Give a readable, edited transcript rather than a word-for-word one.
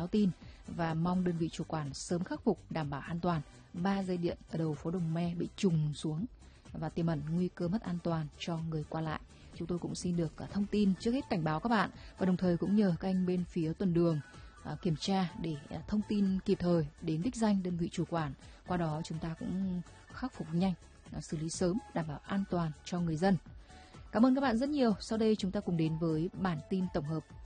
báo tin và mong đơn vị chủ quản sớm khắc phục đảm bảo an toàn. 3 dây điện ở đầu phố Đồng Me bị trùng xuống và tiềm ẩn nguy cơ mất an toàn cho người qua lại. Chúng tôi cũng xin được thông tin trước hết cảnh báo các bạn và đồng thời cũng nhờ các anh bên phía tuần đường kiểm tra để thông tin kịp thời đến đích danh đơn vị chủ quản. Qua đó chúng ta cũng khắc phục nhanh, xử lý sớm, đảm bảo an toàn cho người dân. Cảm ơn các bạn rất nhiều. Sau đây chúng ta cùng đến với bản tin tổng hợp